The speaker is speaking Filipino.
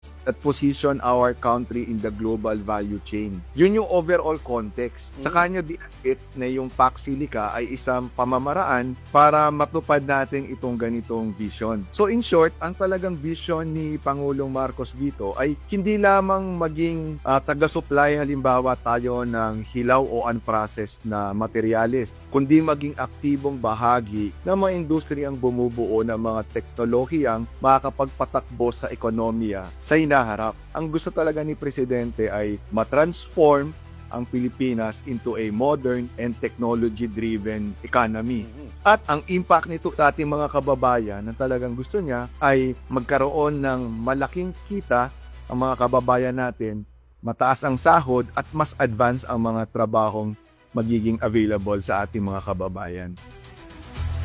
that position our country in the global value chain. Yun yung overall context. Sa kanya diakit na yung Pax Silica ay isang pamamaraan para matupad natin itong ganitong vision. So in short, ang talagang vision ni Pangulong Marcos dito ay hindi lamang maging taga-supply halimbawa tayo ng hilaw o unprocessed na materyales, kundi maging aktibong bahagi ng mga industriyang bumubuo ng mga teknolohiyang makakapagpatakbo sa ekonomiya sa hinaharap. Ang gusto talaga ni Presidente ay matransform ang Pilipinas into a modern and technology-driven economy. At ang impact nito sa ating mga kababayan na talagang gusto niya ay magkaroon ng malaking kita ang mga kababayan natin, mataas ang sahod at mas advance ang mga trabahong magiging available sa ating mga kababayan.